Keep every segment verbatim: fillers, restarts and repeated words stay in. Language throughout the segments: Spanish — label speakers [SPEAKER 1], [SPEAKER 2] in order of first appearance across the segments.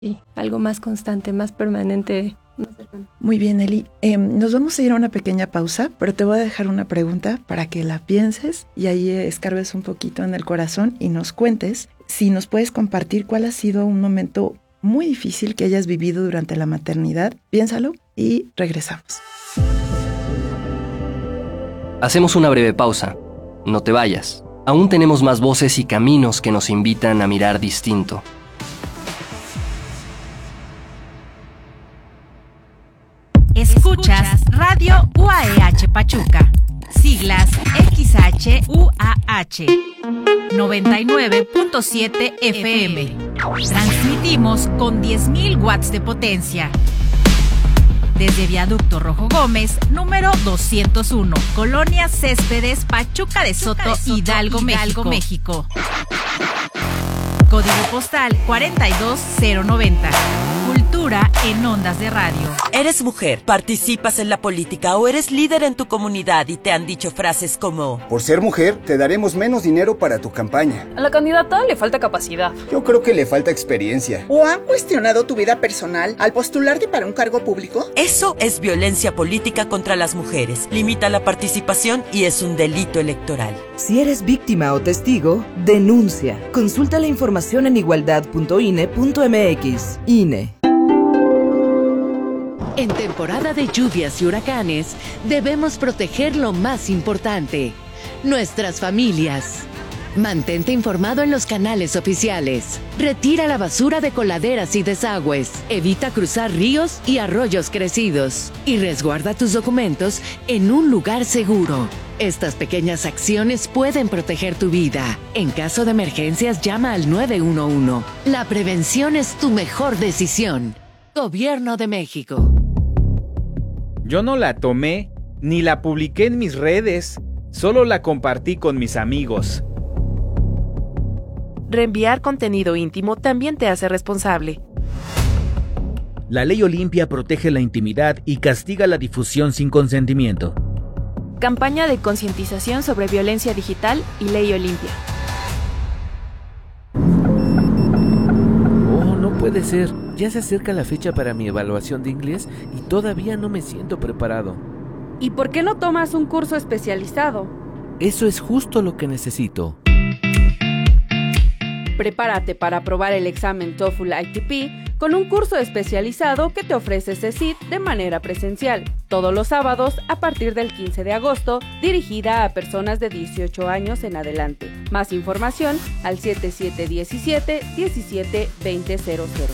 [SPEAKER 1] Sí, algo más constante, más permanente.
[SPEAKER 2] Muy bien, Eli. Eh, nos vamos a ir a una pequeña pausa, pero te voy a dejar una pregunta para que la pienses y ahí escarbes un poquito en el corazón y nos cuentes si nos puedes compartir cuál ha sido un momento muy difícil que hayas vivido durante la maternidad. Piénsalo y regresamos.
[SPEAKER 3] Hacemos una breve pausa. No te vayas. Aún tenemos más voces y caminos que nos invitan a mirar distinto.
[SPEAKER 4] Escuchas Radio U A E H Pachuca, siglas X H U A H, noventa y nueve punto siete F M. Transmitimos con diez mil watts de potencia. Desde Viaducto Rojo Gómez, número doscientos uno, Colonia Céspedes, Pachuca de Soto, Pachuca de Soto Hidalgo, Hidalgo, México. México. Código postal cuarenta y dos cero noventa. Cultura en ondas de radio.
[SPEAKER 5] ¿Eres mujer, participas en la política o eres líder en tu comunidad y te han dicho frases como:
[SPEAKER 6] por ser mujer, te daremos menos dinero para tu campaña?
[SPEAKER 7] A la candidata le falta capacidad.
[SPEAKER 6] Yo creo que le falta experiencia.
[SPEAKER 8] ¿O han cuestionado tu vida personal al postularte para un cargo público?
[SPEAKER 5] Eso es violencia política contra las mujeres. Limita la participación y es un delito electoral.
[SPEAKER 9] Si eres víctima o testigo, denuncia. Consulta la información en igualdad punto I N E punto M X. I N E.
[SPEAKER 10] En temporada de lluvias y huracanes, debemos proteger lo más importante, nuestras familias. Mantente informado en los canales oficiales. Retira la basura de coladeras y desagües. Evita cruzar ríos y arroyos crecidos. Y resguarda tus documentos en un lugar seguro. Estas pequeñas acciones pueden proteger tu vida. En caso de emergencias, llama al nueve uno uno. La prevención es tu mejor decisión. Gobierno de México.
[SPEAKER 11] Yo no la tomé, ni la publiqué en mis redes. Solo la compartí con mis amigos.
[SPEAKER 12] Reenviar contenido íntimo también te hace responsable.
[SPEAKER 13] La Ley Olimpia protege la intimidad y castiga la difusión sin consentimiento.
[SPEAKER 12] Campaña de concientización sobre violencia digital y Ley Olimpia.
[SPEAKER 14] Oh, no puede ser. Ya se acerca la fecha para mi evaluación de inglés y todavía no me siento preparado.
[SPEAKER 15] ¿Y por qué no tomas un curso especializado?
[SPEAKER 14] Eso es justo lo que necesito.
[SPEAKER 15] Prepárate para aprobar el examen TOEFL I T P con un curso especializado que te ofrece C E C I T de manera presencial, todos los sábados a partir del quince de agosto, dirigida a personas de dieciocho años en adelante. Más información al siete siete uno siete, uno siete dos cero cero cero.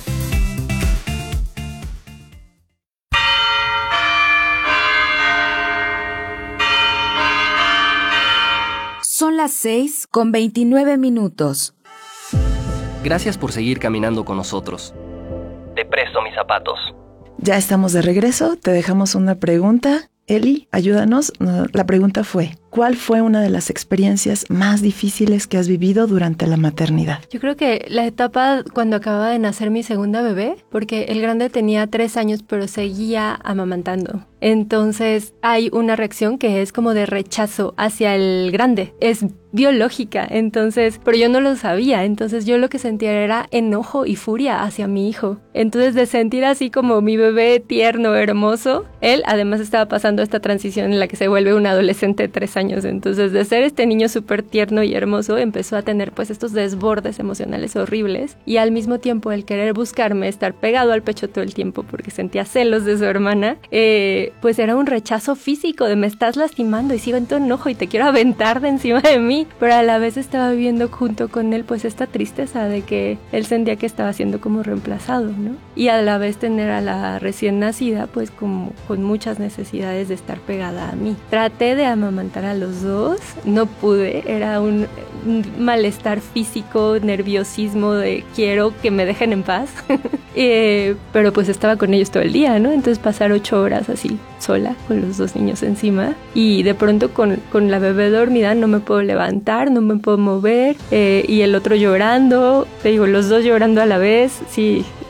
[SPEAKER 4] Son las seis con veintinueve minutos.
[SPEAKER 3] Gracias por seguir caminando con nosotros. Te presto mis zapatos.
[SPEAKER 2] Ya estamos de regreso, te dejamos una pregunta. Eli, ayúdanos. La pregunta fue: ¿cuál fue una de las experiencias más difíciles que has vivido durante la maternidad?
[SPEAKER 1] Yo creo que la etapa cuando acababa de nacer mi segunda bebé, porque el grande tenía tres años pero seguía amamantando. Entonces hay una reacción que es como de rechazo hacia el grande. Es biológica, entonces, pero yo no lo sabía, entonces yo lo que sentía era enojo y furia hacia mi hijo. Entonces de sentir así como mi bebé tierno, hermoso, él además estaba pasando esta transición en la que se vuelve un adolescente de tres años, entonces de ser este niño súper tierno y hermoso, empezó a tener pues estos desbordes emocionales horribles y al mismo tiempo el querer buscarme, estar pegado al pecho todo el tiempo porque sentía celos de su hermana, eh, pues era un rechazo físico de me estás lastimando y sigo en tu enojo y te quiero aventar de encima de mí, pero a la vez estaba viviendo junto con él pues esta tristeza de que él sentía que estaba siendo como reemplazado, ¿no? Y a la vez tener a la recién nacida pues como con muchas necesidades de estar pegada a mí. Traté de amamantar a los dos, no pude, era un, un malestar físico, nerviosismo de quiero que me dejen en paz, eh, pero pues estaba con ellos todo el día, ¿no? Entonces pasar ocho horas así sola con los dos niños encima y de pronto con, con la bebé dormida no me puedo levantar, no me puedo mover eh, y el otro llorando, te digo, los dos llorando a la vez, sí,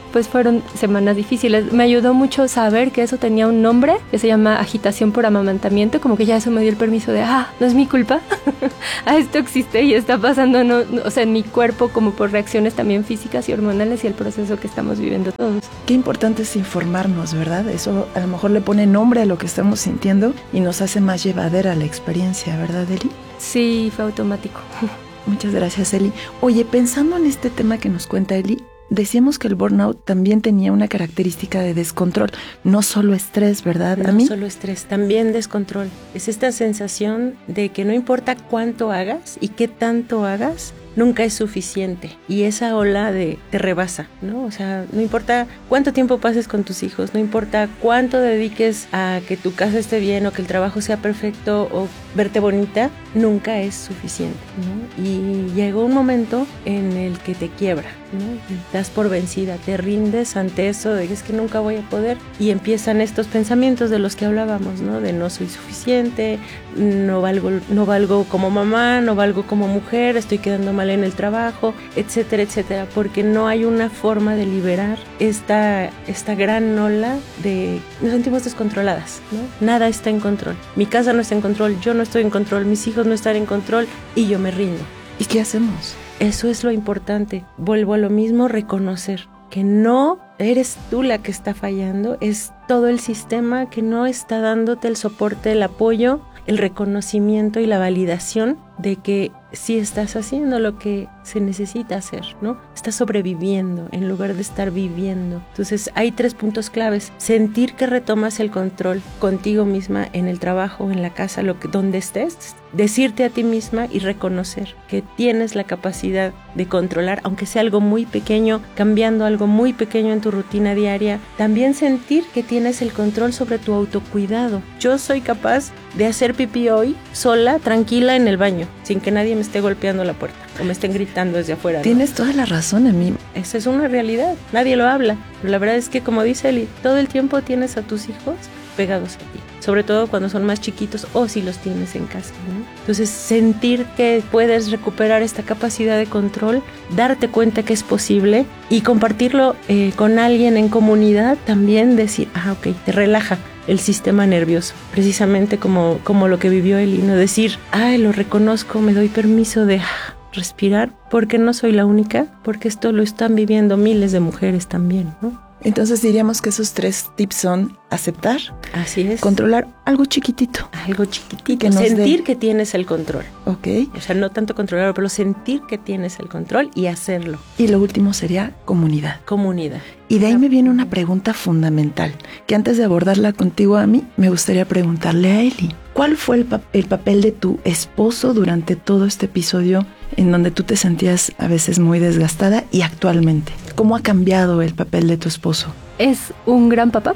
[SPEAKER 1] pues fueron semanas difíciles. Me ayudó mucho saber que eso tenía un nombre, que se llama agitación por amamantamiento, como que ya eso me dio el permiso de, ah, no es mi culpa, ah, esto existe y está pasando, no, no, o sea, en mi cuerpo como por reacciones también físicas y hormonales y el proceso que estamos viviendo todos.
[SPEAKER 2] Qué importante es informarnos, ¿verdad? Eso a lo mejor le pone nombre a lo que estamos sintiendo y nos hace más llevadera la experiencia, ¿verdad, Eli?
[SPEAKER 1] Sí, fue automático.
[SPEAKER 2] Muchas gracias, Eli. Oye, pensando en este tema que nos cuenta Eli, decíamos que el burnout también tenía una característica de descontrol, no solo estrés, ¿verdad?
[SPEAKER 16] No solo estrés, también descontrol. Es esta sensación de que no importa cuánto hagas y qué tanto hagas, nunca es suficiente. Y esa ola de te rebasa, ¿no? O sea, no importa cuánto tiempo pases con tus hijos, no importa cuánto dediques a que tu casa esté bien o que el trabajo sea perfecto o verte bonita, nunca es suficiente, ¿no? Y llegó un momento en el que te quiebra, ¿no? Das por vencida, te rindes ante eso de que es que nunca voy a poder y empiezan estos pensamientos de los que hablábamos, ¿no? De no soy suficiente, no valgo, no valgo como mamá, no valgo como mujer, estoy quedando mal en el trabajo, etcétera, etcétera, porque no hay una forma de liberar esta, esta gran ola de nos sentimos descontroladas, ¿no? Nada está en control, mi casa no está en control, yo no estoy en control, mis hijos no están en control y yo me rindo.
[SPEAKER 2] ¿Y qué hacemos?
[SPEAKER 16] Eso es lo importante. Vuelvo a lo mismo, reconocer que no eres tú la que está fallando, es todo el sistema que no está dándote el soporte, el apoyo, el reconocimiento y la validación de que sí estás haciendo lo que se necesita hacer, ¿no? Estás sobreviviendo en lugar de estar viviendo. Entonces hay tres puntos claves. Sentir que retomas el control contigo misma en el trabajo, en la casa, lo que, donde estés. Decirte a ti misma y reconocer que tienes la capacidad de controlar, aunque sea algo muy pequeño, cambiando algo muy pequeño en tu rutina diaria. También sentir que tienes el control sobre tu autocuidado. Yo soy capaz de hacer pipí hoy sola, tranquila en el baño, sin que nadie me esté golpeando la puerta o me estén gritando desde afuera, ¿no?
[SPEAKER 2] Tienes toda la razón, en mí.
[SPEAKER 16] Esa es una realidad, nadie lo habla, pero la verdad es que, como dice Eli, todo el tiempo tienes a tus hijos pegados a ti, sobre todo cuando son más chiquitos o si los tienes en casa, ¿no? Entonces, sentir que puedes recuperar esta capacidad de control, darte cuenta que es posible y compartirlo eh, con alguien en comunidad, también decir, ah, ok, te relaja el sistema nervioso, precisamente como, como lo que vivió Eli, no decir, ay, lo reconozco, me doy permiso de ah, respirar, porque no soy la única, porque esto lo están viviendo miles de mujeres también, ¿no?
[SPEAKER 2] Entonces diríamos que esos tres tips son aceptar,
[SPEAKER 16] así es,
[SPEAKER 2] controlar algo chiquitito,
[SPEAKER 16] algo chiquitito, que sentir dé... que tienes el control,
[SPEAKER 2] ok,
[SPEAKER 16] o sea, no tanto controlarlo, pero sentir que tienes el control y hacerlo.
[SPEAKER 2] Y lo último sería comunidad.
[SPEAKER 16] Comunidad.
[SPEAKER 2] Y de ahí me viene una pregunta fundamental, que antes de abordarla contigo a mí, me gustaría preguntarle a Eli. ¿Cuál fue el, pa- el papel de tu esposo durante todo este episodio en donde tú te sentías a veces muy desgastada y actualmente? ¿Cómo ha cambiado el papel de tu esposo?
[SPEAKER 1] Es un gran papá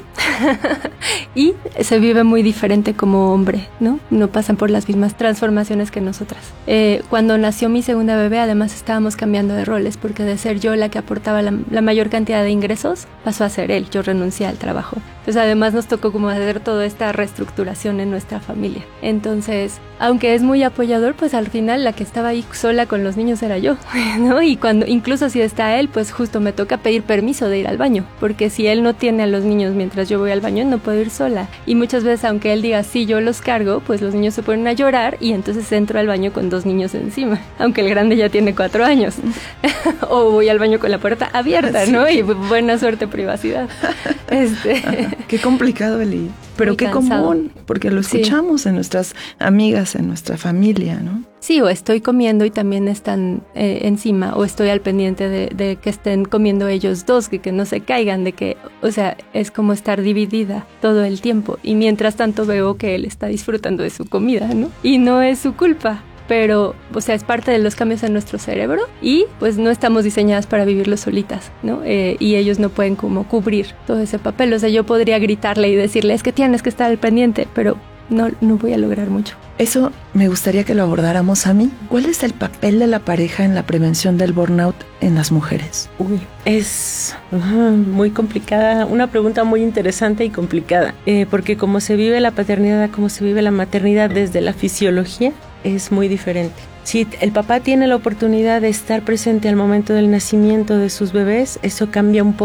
[SPEAKER 1] y se vive muy diferente como hombre, ¿no? No pasan por las mismas transformaciones que nosotras. Eh, cuando nació mi segunda bebé, además estábamos cambiando de roles, porque de ser yo la que aportaba la, la mayor cantidad de ingresos, pasó a ser él. Yo renuncié al trabajo. Entonces además nos tocó como hacer toda esta reestructuración en nuestra familia. Entonces, aunque es muy apoyador, pues al final la que estaba ahí sola con los niños era yo, ¿no? Y cuando, incluso si está él, pues justo me toca pedir permiso de ir al baño, porque si él no tiene a los niños mientras yo voy al baño, no puedo ir sola. Y muchas veces, aunque él diga sí, yo los cargo, pues los niños se ponen a llorar y entonces entro al baño con dos niños encima, aunque el grande ya tiene cuatro años. O voy al baño con la puerta abierta, ¿no? Y buena suerte, privacidad. Este...
[SPEAKER 2] Qué complicado, Eli. Pero qué común, porque lo escuchamos sí. en nuestras amigas, en nuestra familia, ¿no?
[SPEAKER 1] Sí, o estoy comiendo y también están eh, encima, o estoy al pendiente de, de que estén comiendo ellos dos, que, que no se caigan, de que, o sea, es como estar dividida todo el tiempo. Y mientras tanto veo que él está disfrutando de su comida, ¿no? Y no es su culpa. Pero, o sea, es parte de los cambios en nuestro cerebro y pues no estamos diseñadas para vivirlo solitas, ¿no? Eh, y ellos no pueden como cubrir todo ese papel. O sea, yo podría gritarle y decirle, es que tienes que estar al pendiente, pero no, no voy a lograr mucho.
[SPEAKER 2] Eso me gustaría que lo abordáramos a mí. ¿Cuál es el papel de la pareja en la prevención del burnout en las mujeres?
[SPEAKER 16] Uy, es uh, muy complicada, una pregunta muy interesante y complicada, eh, porque como se vive la paternidad, como se vive la maternidad desde la fisiología, es muy diferente. Si el papá tiene la oportunidad de estar presente al momento del nacimiento de sus bebés, eso cambia un poco.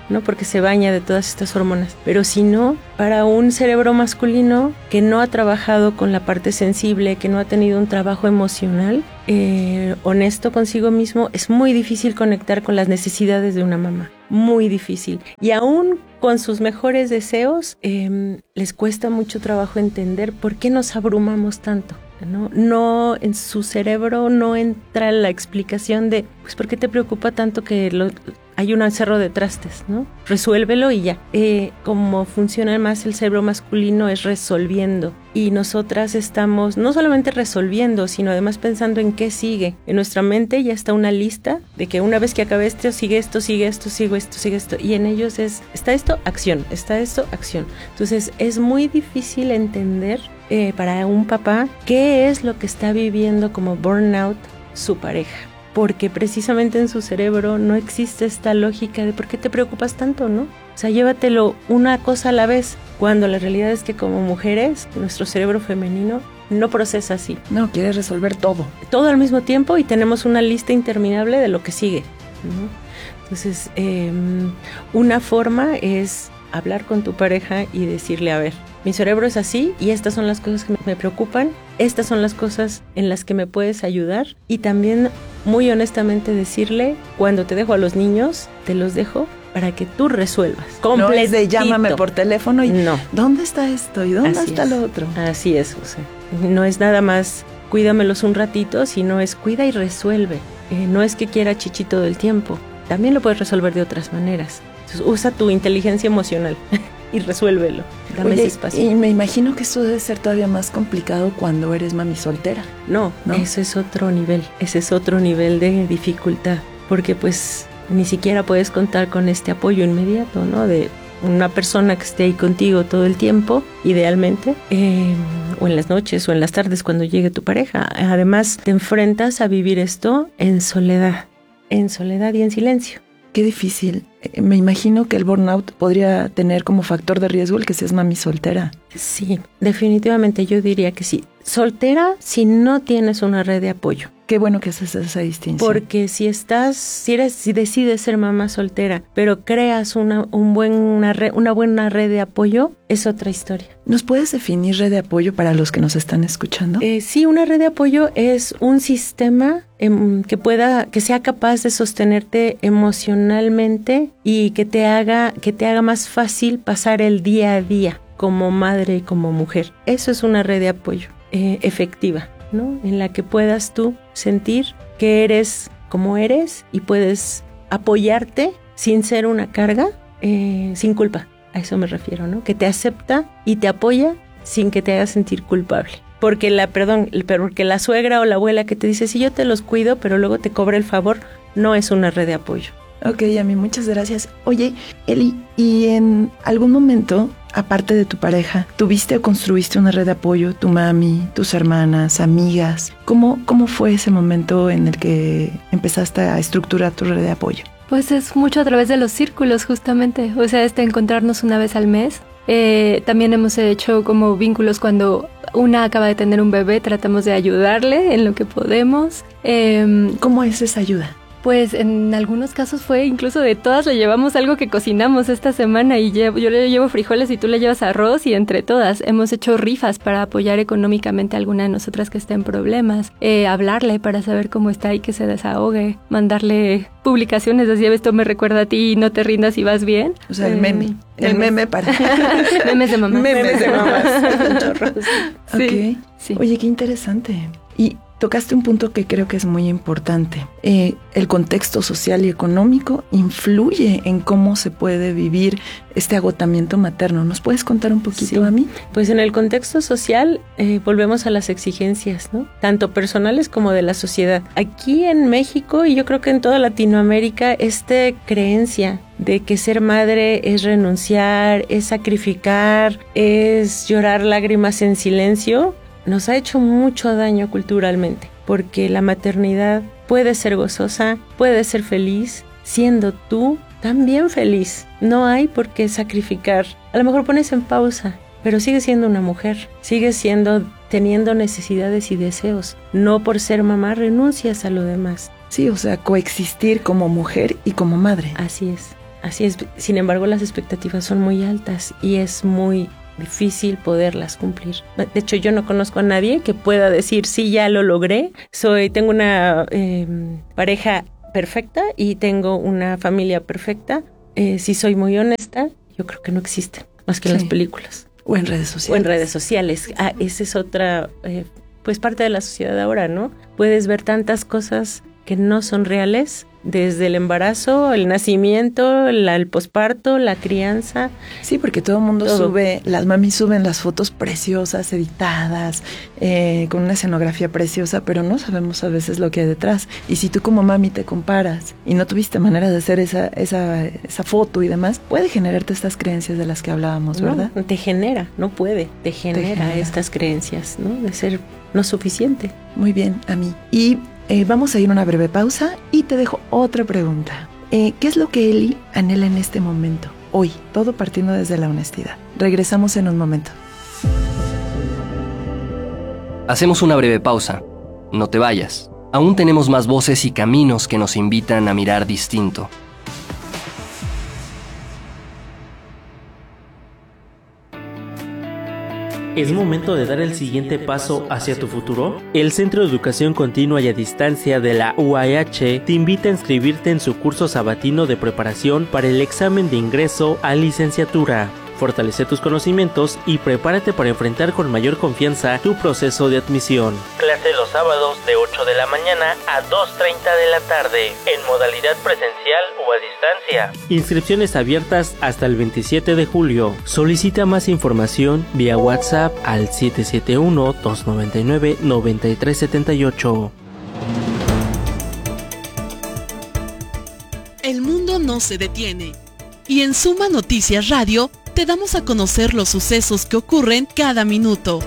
[SPEAKER 16] ¿no? Porque se baña de todas estas hormonas. Pero si no, para un cerebro masculino que no ha trabajado con la parte sensible, que no ha tenido un trabajo emocional, eh, honesto consigo mismo, es muy difícil conectar con las necesidades de una mamá. Muy difícil. Y aún con sus mejores deseos, eh, les cuesta mucho trabajo entender por qué nos abrumamos tanto. ¿No? No, en su cerebro no entra la explicación de, pues, ¿por qué te preocupa tanto que lo, hay un cerro de trastes, ¿no? Resuélvelo y ya. Eh, como funciona más el cerebro masculino es resolviendo. Y nosotras estamos no solamente resolviendo, sino además pensando en qué sigue. En nuestra mente ya está una lista de que una vez que acabe esto, sigue esto, sigue esto, sigue esto, sigue esto. Y en ellos es, está esto, acción, está esto, acción. Entonces es muy difícil entender eh, para un papá qué es lo que está viviendo como burnout su pareja. Porque precisamente en su cerebro no existe esta lógica de por qué te preocupas tanto, ¿no? O sea, llévatelo una cosa a la vez, cuando la realidad es que como mujeres, nuestro cerebro femenino no procesa así.
[SPEAKER 2] No, quiere resolver todo.
[SPEAKER 16] Todo al mismo tiempo y tenemos una lista interminable de lo que sigue, ¿no? Entonces, eh, una forma es hablar con tu pareja y decirle, a ver, mi cerebro es así y estas son las cosas que me preocupan, estas son las cosas en las que me puedes ayudar y también muy honestamente decirle, cuando te dejo a los niños, te los dejo para que tú resuelvas.
[SPEAKER 2] No es de llámame por teléfono y
[SPEAKER 16] no.
[SPEAKER 2] ¿Dónde está esto? ¿Y dónde
[SPEAKER 16] Así
[SPEAKER 2] está
[SPEAKER 16] es.
[SPEAKER 2] lo otro?
[SPEAKER 16] Así es, José. No es nada más cuídamelos un ratito, sino es cuida y resuelve. Eh, no es que quiera chichi todo el tiempo. También lo puedes resolver de otras maneras. Entonces, usa tu inteligencia emocional y resuélvelo. Dame
[SPEAKER 2] Oye,
[SPEAKER 16] ese espacio.
[SPEAKER 2] Y me imagino que esto debe ser todavía más complicado cuando eres mami soltera.
[SPEAKER 16] No, no, eso es otro nivel. Ese es otro nivel de dificultad. Porque pues ni siquiera puedes contar con este apoyo inmediato, ¿no? De una persona que esté ahí contigo todo el tiempo, idealmente, eh, o en las noches o en las tardes cuando llegue tu pareja. Además, te enfrentas a vivir esto en soledad, en soledad y en silencio.
[SPEAKER 2] Qué difícil. Me imagino que el burnout podría tener como factor de riesgo el que seas mami soltera.
[SPEAKER 16] Sí, definitivamente yo diría que sí. Soltera si no tienes una red de apoyo.
[SPEAKER 2] Qué bueno que haces esa distinción.
[SPEAKER 16] Porque si estás, si eres, si decides ser mamá soltera, pero creas una, un buen, una, red, una buena red de apoyo, es otra historia.
[SPEAKER 2] ¿Nos puedes definir red de apoyo para los que nos están escuchando?
[SPEAKER 16] Eh, sí, una red de apoyo es un sistema eh, que pueda, que sea capaz de sostenerte emocionalmente y que te haga, que te haga más fácil pasar el día a día como madre y como mujer. Eso es una red de apoyo eh, efectiva, ¿no? En la que puedas tú sentir que eres como eres y puedes apoyarte sin ser una carga, eh, sin culpa. A eso me refiero, ¿no? Que te acepta y te apoya sin que te haga sentir culpable. Porque la, perdón, porque la suegra o la abuela que te dice, sí, yo te los cuido, pero luego te cobra el favor, no es una red de apoyo.
[SPEAKER 2] Ok, Yami, muchas gracias. Oye, Eli, ¿y en algún momento, aparte de tu pareja, tuviste o construiste una red de apoyo, tu mami, tus hermanas, amigas? ¿Cómo, cómo fue ese momento en el que empezaste a estructurar tu red de apoyo?
[SPEAKER 1] Pues es mucho a través de los círculos, justamente. O sea, este encontrarnos una vez al mes. Eh, también hemos hecho como vínculos cuando una acaba de tener un bebé, tratamos de ayudarle en lo que podemos. Eh,
[SPEAKER 2] ¿Cómo es esa ayuda?
[SPEAKER 1] Pues en algunos casos fue incluso de todas le llevamos algo que cocinamos esta semana y llevo, yo le llevo frijoles y tú le llevas arroz y entre todas hemos hecho rifas para apoyar económicamente a alguna de nosotras que esté en problemas, eh, hablarle para saber cómo está y que se desahogue, mandarle publicaciones así, esto me recuerda a ti y no te rindas y vas bien.
[SPEAKER 2] O sea, el meme, eh, el
[SPEAKER 1] memes.
[SPEAKER 2] meme para...
[SPEAKER 1] memes de mamás.
[SPEAKER 2] Memes de mamás.
[SPEAKER 1] Sí,
[SPEAKER 2] okay.
[SPEAKER 1] Sí.
[SPEAKER 2] Oye, qué interesante. Y tocaste un punto que creo que es muy importante. Eh, el contexto social y económico influye en cómo se puede vivir este agotamiento materno. ¿Nos puedes contar un poquito,
[SPEAKER 16] sí.
[SPEAKER 2] a mí?
[SPEAKER 16] Pues en el contexto social eh, volvemos a las exigencias, ¿no? Tanto personales como de la sociedad. Aquí en México y yo creo que en toda Latinoamérica, esta creencia de que ser madre es renunciar, es sacrificar, es llorar lágrimas en silencio, nos ha hecho mucho daño culturalmente, porque la maternidad puede ser gozosa, puede ser feliz, siendo tú también feliz. No hay por qué sacrificar. A lo mejor pones en pausa, pero sigues siendo una mujer, sigues siendo, teniendo necesidades y deseos. No por ser mamá renuncias a lo demás.
[SPEAKER 2] Sí, o sea, coexistir como mujer y como madre.
[SPEAKER 16] Así es. Así es, sin embargo las expectativas son muy altas y es muy difícil poderlas cumplir. De hecho, yo no conozco a nadie que pueda decir, sí, ya lo logré, soy, tengo una eh, pareja perfecta y tengo una familia perfecta. Eh, si soy muy honesta, yo creo que no existen, más que en sí. las películas.
[SPEAKER 2] O en redes sociales.
[SPEAKER 16] O en redes sociales. Ah, esa es otra, eh, pues parte de la sociedad ahora, ¿no? Puedes ver tantas cosas que no son reales, desde el embarazo, el nacimiento, la, el posparto, la crianza.
[SPEAKER 2] Sí, porque todo el mundo todo. sube, las mamis suben las fotos preciosas, editadas, eh, con una escenografía preciosa, pero no sabemos a veces lo que hay detrás. Y si tú como mami te comparas y no tuviste manera de hacer esa, esa, esa foto y demás, puede generarte estas creencias de las que hablábamos, ¿verdad?
[SPEAKER 16] No, te genera, no puede, te genera, te genera estas creencias, ¿no? De ser no suficiente.
[SPEAKER 2] Muy bien, a mí. Y Eh, vamos a ir a una breve pausa y te dejo otra pregunta. Eh, ¿Qué es lo que Eli anhela en este momento? Hoy, todo partiendo desde la honestidad. Regresamos en un momento.
[SPEAKER 3] Hacemos una breve pausa. No te vayas. Aún tenemos más voces y caminos que nos invitan a mirar distinto.
[SPEAKER 17] ¿Es momento de dar el siguiente paso hacia tu futuro? El Centro de Educación Continua y a Distancia de la U A H te invita a inscribirte en su curso sabatino de preparación para el examen de ingreso a licenciatura. Fortalece tus conocimientos y prepárate para enfrentar con mayor confianza tu proceso de admisión. Clase los sábados de ocho de la mañana a dos treinta de la tarde, en modalidad presencial o a distancia. Inscripciones abiertas hasta el veintisiete de julio. Solicita más información vía WhatsApp al siete siete uno, dos nueve nueve, nueve tres siete ocho.
[SPEAKER 18] El mundo no se detiene. Y en Suma Noticias Radio te damos a conocer los sucesos que ocurren cada minuto.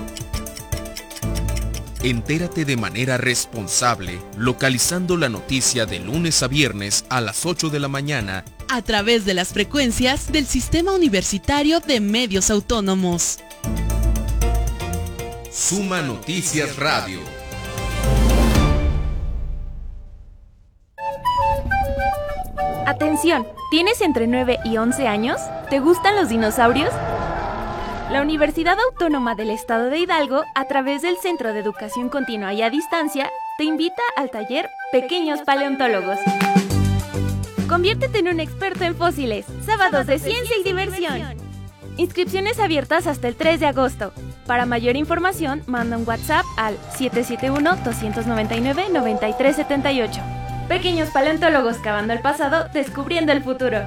[SPEAKER 19] Entérate de manera responsable, localizando la noticia de lunes a viernes a las ocho de la mañana
[SPEAKER 18] a través de las frecuencias del Sistema Universitario de Medios Autónomos.
[SPEAKER 19] Suma Noticias Radio.
[SPEAKER 12] Atención, ¿tienes entre nueve y once años? ¿Te gustan los dinosaurios? La Universidad Autónoma del Estado de Hidalgo, a través del Centro de Educación Continua y a Distancia, te invita al taller Pequeños Paleontólogos. Conviértete en un experto en fósiles, sábados de ciencia y diversión. Inscripciones abiertas hasta el tres de agosto. Para mayor información, manda un WhatsApp al siete siete uno, dos nueve nueve, nueve tres siete ocho. Pequeños Paleontólogos cavando el pasado, descubriendo el futuro.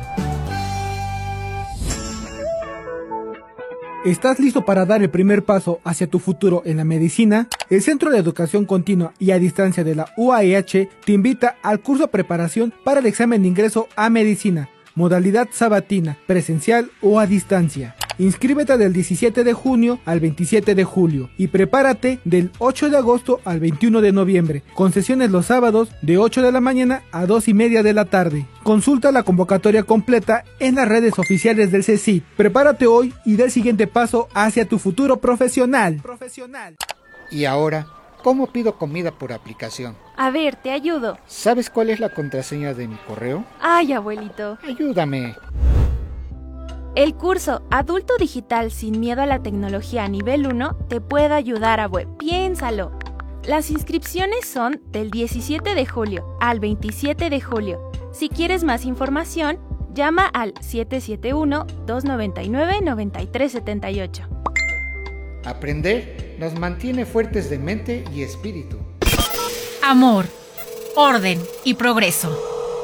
[SPEAKER 20] ¿Estás listo para dar el primer paso hacia tu futuro en la medicina? El Centro de Educación Continua y a Distancia de la U A H te invita al curso de preparación para el examen de ingreso a medicina, modalidad sabatina, presencial o a distancia. Inscríbete del diecisiete de junio al veintisiete de julio y prepárate del ocho de agosto al veintiuno de noviembre, con sesiones los sábados de ocho de la mañana a dos y media de la tarde. Consulta la convocatoria completa en las redes oficiales del C E C I T. Prepárate hoy y da el siguiente paso hacia tu futuro profesional. Profesional.
[SPEAKER 21] Y ahora, ¿cómo pido comida por aplicación?
[SPEAKER 12] A ver, te ayudo.
[SPEAKER 21] ¿Sabes cuál es la contraseña de mi correo?
[SPEAKER 12] Ay, abuelito.
[SPEAKER 21] Ayúdame.
[SPEAKER 12] El curso Adulto Digital sin miedo a la tecnología nivel uno te puede ayudar, abue. Piénsalo. Las inscripciones son del diecisiete de julio al veintisiete de julio. Si quieres más información, llama al siete siete uno, dos nueve nueve, nueve tres siete ocho.
[SPEAKER 21] Aprender nos mantiene fuertes de mente y espíritu.
[SPEAKER 4] Amor, orden y progreso.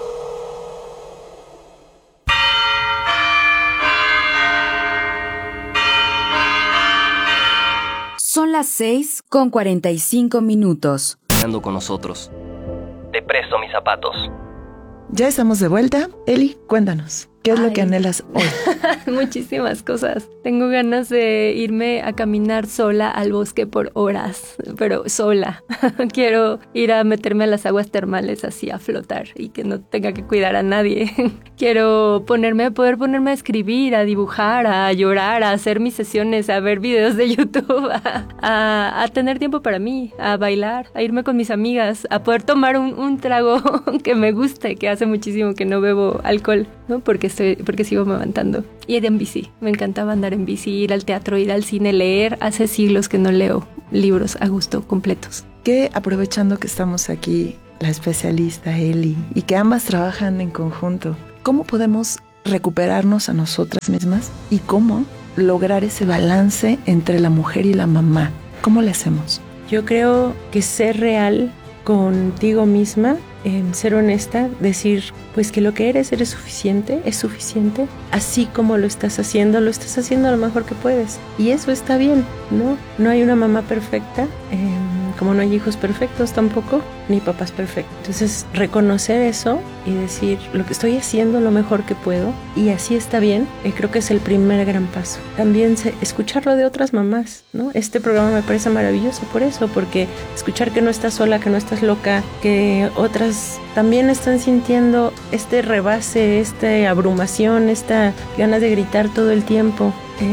[SPEAKER 22] Son las seis con cuarenta y cinco minutos.
[SPEAKER 3] Ando con nosotros. Te presto mis zapatos.
[SPEAKER 2] Ya estamos de vuelta. Eli, cuéntanos. ¿Qué es Ay. lo que anhelas hoy?
[SPEAKER 1] Muchísimas cosas. Tengo ganas de irme a caminar sola al bosque por horas, pero sola. Quiero ir a meterme a las aguas termales así a flotar y que no tenga que cuidar a nadie. Quiero ponerme, poder ponerme a escribir, a dibujar, a llorar, a hacer mis sesiones, a ver videos de YouTube, a, a, a tener tiempo para mí, a bailar, a irme con mis amigas, a poder tomar un, un trago que me guste, que hace muchísimo que no bebo alcohol, ¿no? Porque estoy, porque sigo amamantando. Y ir en bici, me encantaba andar en bici, ir al teatro, ir al cine, leer. Hace siglos que no leo libros a gusto completos.
[SPEAKER 2] Que aprovechando que estamos aquí, la especialista Eli, y que ambas trabajan en conjunto, ¿cómo podemos recuperarnos a nosotras mismas y cómo lograr ese balance entre la mujer y la mamá? ¿Cómo le hacemos?
[SPEAKER 16] Yo creo que ser real contigo misma, eh, ser honesta, decir pues que lo que eres, eres suficiente, es suficiente, así como lo estás haciendo, lo estás haciendo lo mejor que puedes. Y eso está bien, ¿no? No hay una mamá perfecta, eh, como no hay hijos perfectos tampoco, ni papás perfectos. Entonces, reconocer eso y decir lo que estoy haciendo lo mejor que puedo y así está bien, eh, creo que es el primer gran paso. También se, escucharlo de otras mamás, ¿no? Este programa me parece maravilloso por eso, porque escuchar que no estás sola, que no estás loca, que otras también están sintiendo este rebase, esta abrumación, esta ganas de gritar todo el tiempo.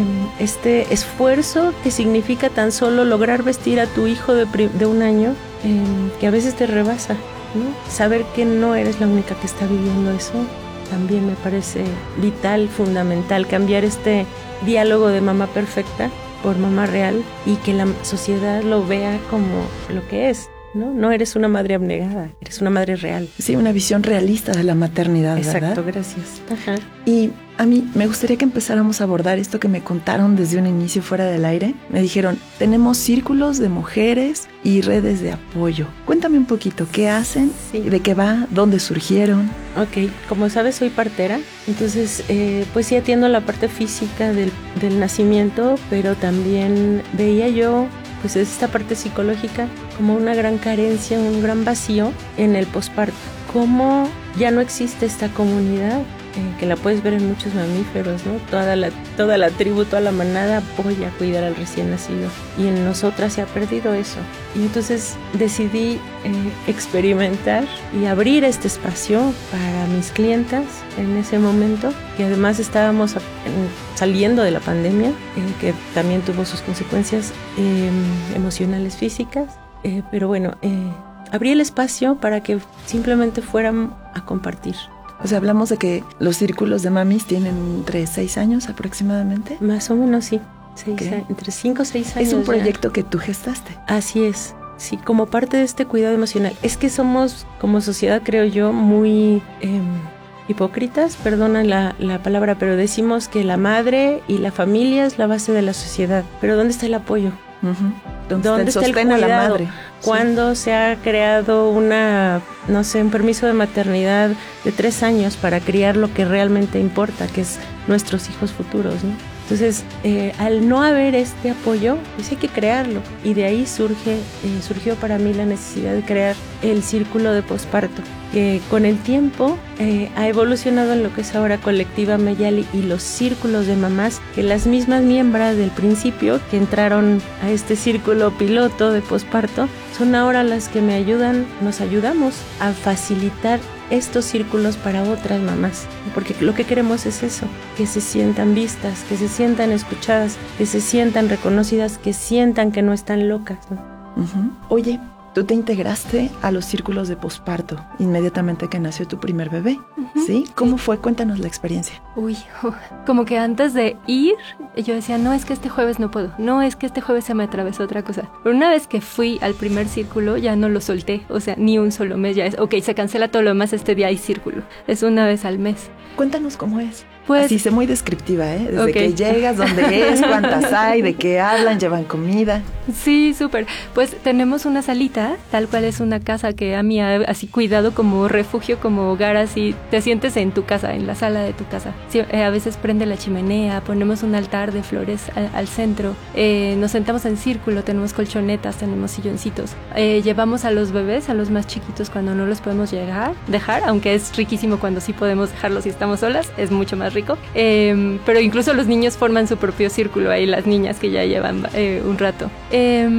[SPEAKER 16] Este esfuerzo que significa tan solo lograr vestir a tu hijo de, de un año, eh, que a veces te rebasa, ¿no? Saber que no eres la única que está viviendo eso, también me parece vital, fundamental, cambiar este diálogo de mamá perfecta por mamá real y que la sociedad lo vea como lo que es. ¿No? No eres una madre abnegada, eres una madre real.
[SPEAKER 2] Sí, una visión realista de la maternidad, ¿verdad?
[SPEAKER 16] Exacto, gracias. Ajá.
[SPEAKER 2] Y a mí me gustaría que empezáramos a abordar esto que me contaron desde un inicio fuera del aire. Me dijeron, tenemos círculos de mujeres y redes de apoyo. Cuéntame un poquito, ¿qué hacen? Sí. ¿De qué va? ¿Dónde surgieron?
[SPEAKER 16] Ok, como sabes soy partera, entonces eh, pues sí atiendo la parte física del, del nacimiento, pero también veía yo pues esta parte psicológica como una gran carencia, un gran vacío en el posparto. Cómo ya no existe esta comunidad, eh, que la puedes ver en muchos mamíferos, ¿no? Toda la, toda la tribu, toda la manada apoya a cuidar al recién nacido. Y en nosotras se ha perdido eso. Y entonces decidí eh, experimentar y abrir este espacio para mis clientas en ese momento, que además estábamos en, saliendo de la pandemia, eh, que también tuvo sus consecuencias eh, emocionales, físicas, eh, pero bueno, eh, abrí el espacio para que simplemente fueran a compartir.
[SPEAKER 2] O sea, hablamos de que los círculos de mamis tienen entre seis años aproximadamente.
[SPEAKER 16] Más o menos, sí. Seis okay. a, entre cinco o seis años.
[SPEAKER 2] Es un proyecto
[SPEAKER 16] ya.
[SPEAKER 2] que tú gestaste.
[SPEAKER 16] Así es. Sí, como parte de este cuidado emocional. Es que somos, como sociedad, creo yo, muy eh, hipócritas, perdona la, la palabra, pero decimos que la madre y la familia es la base de la sociedad. Pero ¿dónde está el apoyo?
[SPEAKER 2] Uh-huh. ¿Dónde,
[SPEAKER 16] ¿Dónde está el, está el cuidado? A la madre? ¿Cuándo sí. se ha creado una, no sé, un permiso de maternidad de tres años para criar lo que realmente importa, que es nuestros hijos futuros, ¿no? Entonces, eh, al no haber este apoyo, pues hay que crearlo. Y de ahí surge, eh, surgió para mí la necesidad de crear el círculo de posparto, que con el tiempo eh, ha evolucionado en lo que es ahora Colectiva Mayali y los círculos de mamás, que las mismas miembros del principio que entraron a este círculo piloto de posparto, son ahora las que me ayudan, nos ayudamos a facilitar estos círculos para otras mamás, porque lo que queremos es eso, que se sientan vistas, que se sientan escuchadas, que se sientan reconocidas, que sientan que no están locas, ¿no?
[SPEAKER 2] Uh-huh. Oye, tú te integraste a los círculos de posparto inmediatamente que nació tu primer bebé, uh-huh. ¿sí? ¿Cómo fue? Cuéntanos la experiencia.
[SPEAKER 1] Uy, uh, como que antes de ir, yo decía, no, es que este jueves no puedo, no, es que este jueves se me atravesó otra cosa. Pero una vez que fui al primer círculo, ya no lo solté, o sea, ni un solo mes, ya es, ok, se cancela todo lo demás, este día hay círculo. Es una vez al mes.
[SPEAKER 2] Cuéntanos cómo es.
[SPEAKER 1] Pues,
[SPEAKER 2] así sé muy descriptiva, ¿eh? Desde
[SPEAKER 1] okay.
[SPEAKER 2] que llegas, dónde es, cuántas hay, de qué hablan, llevan comida.
[SPEAKER 1] Sí, súper. Pues tenemos una salita, tal cual es una casa que a mí ha así cuidado como refugio, como hogar, así te sientes en tu casa, en la sala de tu casa. Sí, eh, a veces prende la chimenea, ponemos un altar de flores al, al centro, eh, nos sentamos en círculo, tenemos colchonetas, tenemos silloncitos. Eh, llevamos a los bebés, a los más chiquitos cuando no los podemos llegar, dejar, aunque es riquísimo cuando sí podemos dejarlos si estamos solas, es mucho más rico, eh, pero incluso los niños forman su propio círculo ahí, las niñas que ya llevan eh, un rato. Eh,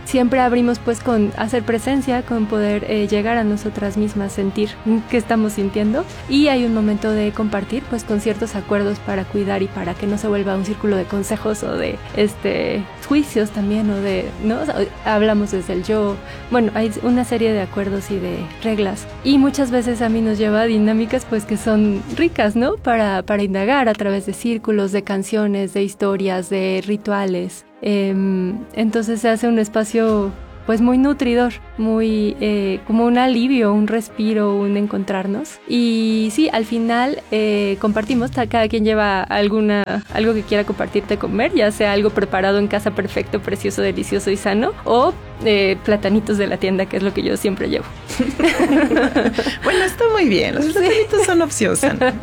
[SPEAKER 1] siempre abrimos pues con hacer presencia, con poder eh, llegar a nosotras mismas, sentir qué estamos sintiendo, y hay un momento de compartir pues con ciertos acuerdos para cuidar y para que no se vuelva un círculo de consejos o de este juicios también, o de, ¿no? O sea, hablamos desde el yo, bueno, hay una serie de acuerdos y de reglas, y muchas veces a mí nos lleva a dinámicas pues que son ricas, ¿no? Para, para indagar a través de círculos, de canciones, de historias, de rituales. Eh, entonces se hace un espacio pues muy nutridor, muy eh, como un alivio, un respiro, un encontrarnos. Y sí, al final eh, compartimos, cada quien lleva alguna algo que quiera compartirte comer, ya sea algo preparado en casa perfecto, precioso, delicioso y sano, o eh, platanitos de la tienda, que es lo que yo siempre llevo.
[SPEAKER 2] Bueno, está muy bien, los platanitos sí. son opción sana.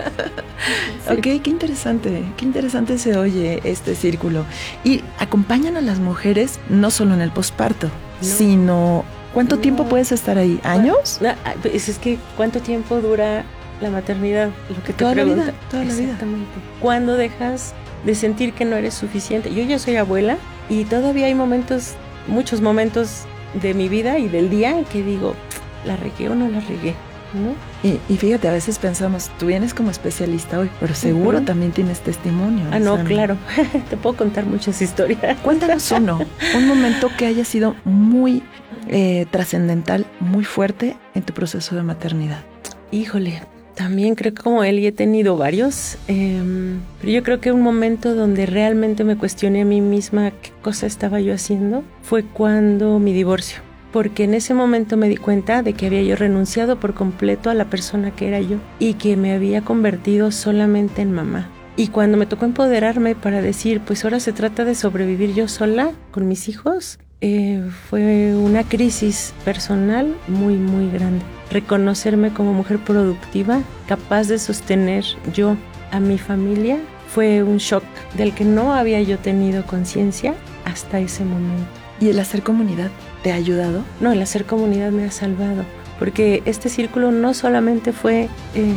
[SPEAKER 2] Sí. Ok, qué interesante, qué interesante se oye este círculo. Y acompañan a las mujeres no solo en el posparto, no. sino ¿cuánto no. tiempo puedes estar ahí? ¿Años?
[SPEAKER 16] No, es, es que ¿cuánto tiempo dura la maternidad? Lo que te
[SPEAKER 2] toda
[SPEAKER 16] pregunta.
[SPEAKER 2] la vida, toda la vida.
[SPEAKER 16] Exactamente. ¿Cuándo dejas de sentir que no eres suficiente? Yo ya soy abuela y todavía hay momentos, muchos momentos de mi vida y del día en que digo, ¿la regué o no la regué? ¿No?
[SPEAKER 2] Y, y fíjate, a veces pensamos, tú vienes como especialista hoy, pero seguro uh-huh. también tienes testimonio.
[SPEAKER 16] Ah, no, claro. Te puedo contar muchas historias.
[SPEAKER 2] Cuéntanos uno, un momento que haya sido muy eh, trascendental, muy fuerte en tu proceso de maternidad.
[SPEAKER 16] Híjole, también creo que como él y he tenido varios, eh, pero yo creo que un momento donde realmente me cuestioné a mí misma qué cosa estaba yo haciendo fue cuando mi divorcio. Porque en ese momento me di cuenta de que había yo renunciado por completo a la persona que era yo y que me había convertido solamente en mamá. Y cuando me tocó empoderarme para decir, pues ahora se trata de sobrevivir yo sola con mis hijos, eh, fue una crisis personal muy, muy grande. Reconocerme como mujer productiva, capaz de sostener yo a mi familia, fue un shock del que no había yo tenido conciencia hasta ese momento.
[SPEAKER 2] ¿Y el hacer comunidad te ha ayudado?
[SPEAKER 16] No, el hacer comunidad me ha salvado, porque este círculo no solamente fue eh,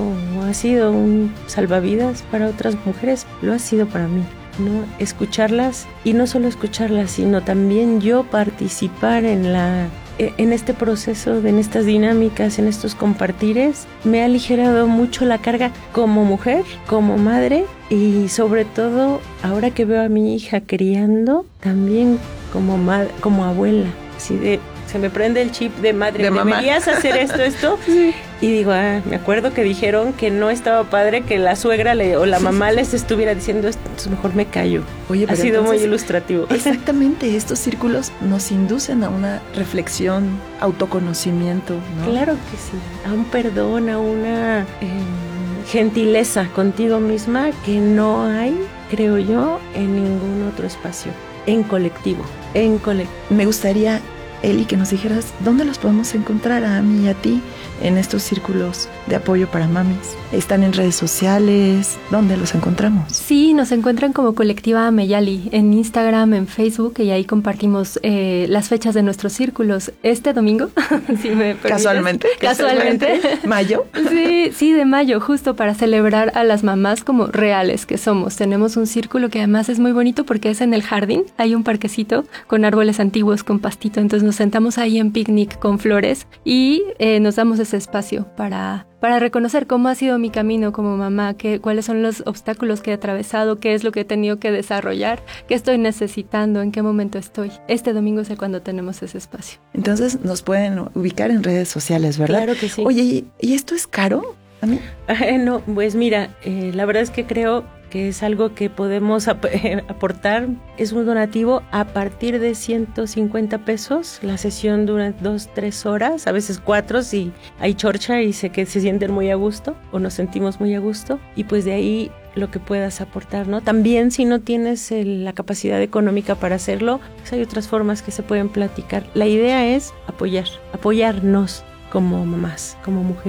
[SPEAKER 16] o ha sido un salvavidas para otras mujeres, lo ha sido para mí, ¿no? Escucharlas, y no solo escucharlas, sino también yo participar en la en este proceso, en estas dinámicas, en estos compartires, me ha aligerado mucho la carga como mujer, como madre, y sobre todo ahora que veo a mi hija criando, también como madre, como abuela, así de se me prende el chip de madre, de deberías mamá. Hacer esto, esto, sí. Y digo, ah, me acuerdo que dijeron que no estaba padre que la suegra le, o la mamá les estuviera diciendo esto, entonces mejor me callo. Oye, ha sido entonces, muy ilustrativo.
[SPEAKER 2] Exactamente, estos círculos nos inducen a una reflexión, autoconocimiento, ¿no?
[SPEAKER 16] Claro que sí, a un perdón, a una eh, gentileza contigo misma que no hay, creo yo, en ningún otro espacio, en colectivo, en colectivo.
[SPEAKER 2] Me gustaría, Eli, que nos dijeras dónde los podemos encontrar a mí y a ti en estos círculos de apoyo para mamis. ¿Están en redes sociales? ¿Dónde los encontramos?
[SPEAKER 1] Sí, nos encuentran como Colectiva Ameyali en Instagram, en Facebook, y ahí compartimos eh, las fechas de nuestros círculos. Este domingo, si me permites.
[SPEAKER 2] Casualmente.
[SPEAKER 1] Casualmente.
[SPEAKER 2] ¿Mayo?
[SPEAKER 1] Sí, sí, de mayo, justo para celebrar a las mamás como reales que somos. Tenemos un círculo que además es muy bonito porque es en el jardín. Hay un parquecito con árboles antiguos, con pastito. Entonces nos sentamos ahí en picnic con flores y eh, nos damos ese espacio para, para reconocer cómo ha sido mi camino como mamá, qué, cuáles son los obstáculos que he atravesado, qué es lo que he tenido que desarrollar, qué estoy necesitando, en qué momento estoy. Este domingo es cuando tenemos ese espacio.
[SPEAKER 2] Entonces nos pueden ubicar en redes sociales, ¿verdad?
[SPEAKER 16] Claro que sí.
[SPEAKER 2] Oye, ¿y, ¿y esto es caro a mí?
[SPEAKER 16] Eh, no, pues mira, eh, la verdad es que creo que es algo que podemos ap- aportar. Es un donativo a partir de ciento cincuenta pesos. La sesión dura dos, tres horas, a veces cuatro si hay chorcha y sé que se sienten muy a gusto o nos sentimos muy a gusto. Y pues de ahí lo que puedas aportar, ¿no? También si no tienes el, la capacidad económica para hacerlo, pues hay otras formas que se pueden platicar. La idea es apoyar, apoyarnos como mamás, como mujeres.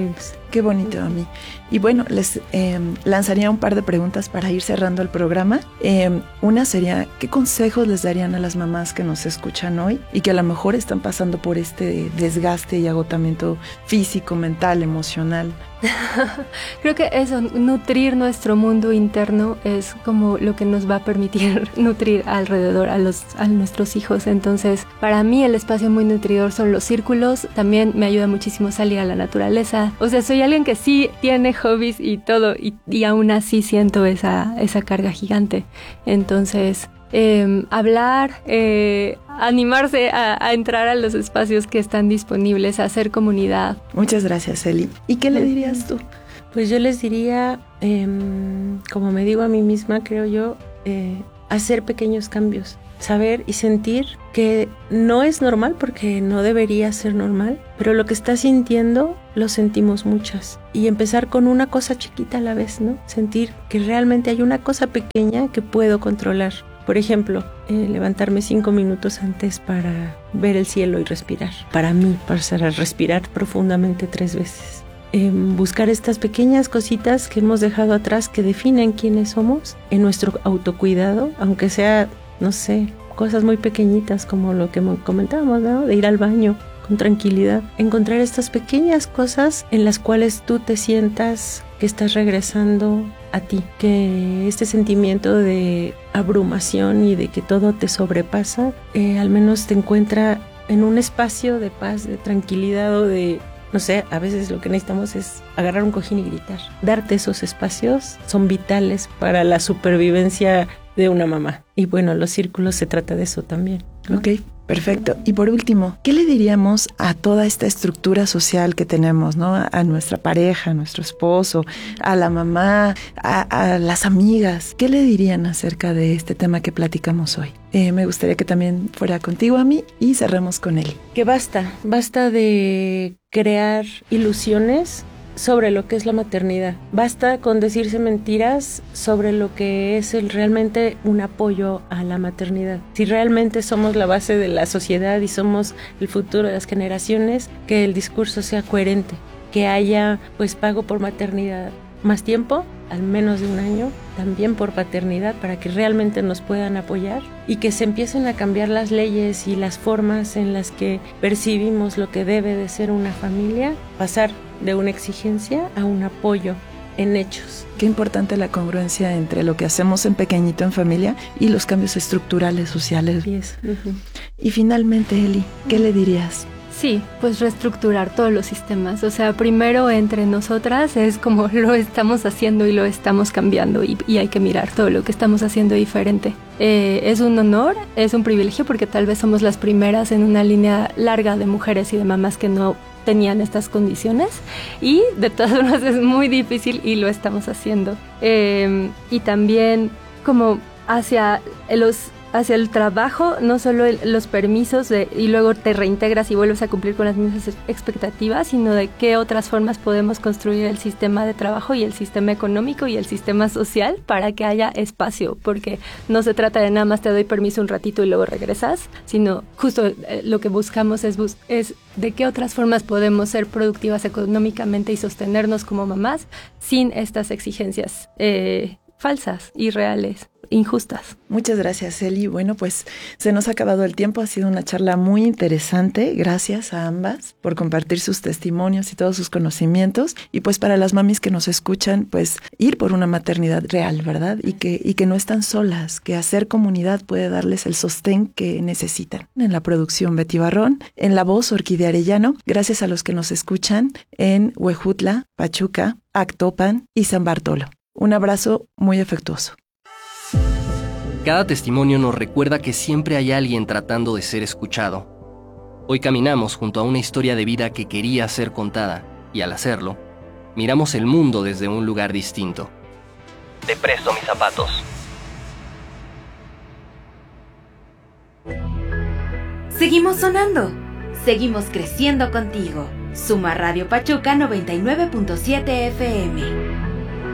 [SPEAKER 2] Qué bonito, a mí. Y bueno, les eh, lanzaría un par de preguntas para ir cerrando el programa. Eh, una sería, ¿qué consejos les darían a las mamás que nos escuchan hoy y que a lo mejor están pasando por este desgaste y agotamiento físico, mental, emocional?
[SPEAKER 1] Creo que eso, nutrir nuestro mundo interno es como lo que nos va a permitir nutrir alrededor a los a nuestros hijos. Entonces, para mí el espacio muy nutridor son los círculos. También me ayuda muchísimo salir a la naturaleza. O sea, soy alguien que sí tiene hobbies y todo, y, y aún así siento esa, esa carga gigante. Entonces, Eh, hablar, eh, animarse a, a entrar a los espacios que están disponibles, a hacer comunidad.
[SPEAKER 2] Muchas gracias, Eli. ¿Y qué le dirías tú?
[SPEAKER 16] Pues yo les diría, eh, como me digo a mí misma, creo yo, eh, hacer pequeños cambios, saber y sentir que no es normal porque no debería ser normal, pero lo que estás sintiendo lo sentimos muchas, y empezar con una cosa chiquita a la vez, ¿no? Sentir que realmente hay una cosa pequeña que puedo controlar. Por ejemplo, eh, levantarme cinco minutos antes para ver el cielo y respirar. Para mí, para respirar profundamente tres veces. Eh, buscar estas pequeñas cositas que hemos dejado atrás que definen quiénes somos en nuestro autocuidado, aunque sea, no sé, cosas muy pequeñitas como lo que comentábamos, ¿no? De ir al baño con tranquilidad. Encontrar estas pequeñas cosas en las cuales tú te sientas que estás regresando a ti, que este sentimiento de abrumación y de que todo te sobrepasa, eh, al menos te encuentra en un espacio de paz, de tranquilidad o de, no sé, a veces lo que necesitamos es agarrar un cojín y gritar. Darte esos espacios son vitales para la supervivencia de una mamá. Y bueno, los círculos se trata de eso también, ¿no?
[SPEAKER 2] Ok, perfecto. Y por último, ¿qué le diríamos a toda esta estructura social que tenemos, ¿no? A nuestra pareja, a nuestro esposo, a la mamá, a, a las amigas. ¿Qué le dirían acerca de este tema que platicamos hoy? Eh, me gustaría que también fuera contigo, a mí, y cerremos con él.
[SPEAKER 16] Que basta, basta de crear ilusiones sobre lo que es la maternidad. Basta con decirse mentiras sobre lo que es el, realmente un apoyo a la maternidad. Si realmente somos la base de la sociedad y somos el futuro de las generaciones, que el discurso sea coherente, que haya pues pago por maternidad más tiempo, al menos de un año, también por paternidad, para que realmente nos puedan apoyar y que se empiecen a cambiar las leyes y las formas en las que percibimos lo que debe de ser una familia, pasar de una exigencia a un apoyo en hechos.
[SPEAKER 2] Qué importante la congruencia entre lo que hacemos en pequeñito en familia y los cambios estructurales sociales.
[SPEAKER 16] Yes. Uh-huh.
[SPEAKER 2] Y finalmente, Eli, ¿qué le dirías?
[SPEAKER 1] Sí, pues reestructurar todos los sistemas. O sea, primero entre nosotras es como lo estamos haciendo y lo estamos cambiando, y, y hay que mirar todo lo que estamos haciendo diferente. Eh, es un honor, es un privilegio, porque tal vez somos las primeras en una línea larga de mujeres y de mamás que no tenían estas condiciones, y de todas formas es muy difícil y lo estamos haciendo. Eh, y también como hacia los hacia el trabajo, no solo el, los permisos de, y luego te reintegras y vuelves a cumplir con las mismas expectativas, sino de qué otras formas podemos construir el sistema de trabajo y el sistema económico y el sistema social para que haya espacio, porque no se trata de nada más te doy permiso un ratito y luego regresas, sino justo eh, lo que buscamos es, bus- es de qué otras formas podemos ser productivas económicamente y sostenernos como mamás sin estas exigencias eh, falsas, irreales, injustas.
[SPEAKER 2] Muchas gracias, Eli. Bueno, pues se nos ha acabado el tiempo. Ha sido una charla muy interesante. Gracias a ambas por compartir sus testimonios y todos sus conocimientos. Y pues para las mamis que nos escuchan, pues ir por una maternidad real, ¿verdad? Y que, y que no están solas, que hacer comunidad puede darles el sostén que necesitan. En la producción, Betty Barrón. En la voz, Orquídea Arellano. Gracias a los que nos escuchan en Huejutla, Pachuca, Actopan y San Bartolo. Un abrazo muy afectuoso.
[SPEAKER 3] Cada testimonio nos recuerda que siempre hay alguien tratando de ser escuchado. Hoy caminamos junto a una historia de vida que quería ser contada, y al hacerlo, miramos el mundo desde un lugar distinto. Te presto mis zapatos.
[SPEAKER 22] Seguimos sonando, seguimos creciendo contigo. Suma Radio Pachuca noventa y nueve punto siete F M.